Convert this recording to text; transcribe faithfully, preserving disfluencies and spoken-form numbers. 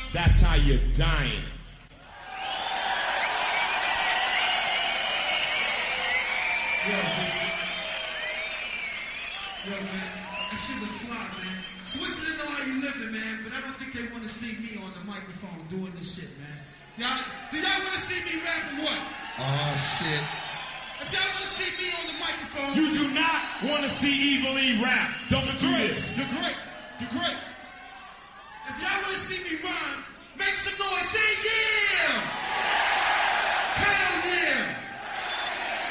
That's how you're dying. Yo, man. Yo, man. That shit was fly, man. Switzerland know how you living, man, but I don't think they want to see me on the microphone doing this shit, man. Y'all, do y'all want to see me rap or what? Oh, shit. If y'all want to see me on the microphone... You do not want to see Evil E rap. Don't do this. You're great. You're great. If y'all want to see me rhyme, make some noise. Say yeah!